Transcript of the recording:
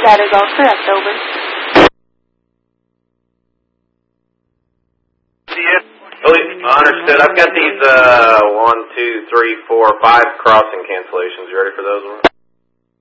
That is all correct, over. Understood. I've got these 1, 2, 3, 4, 5 crossing cancellations. You ready for those ones?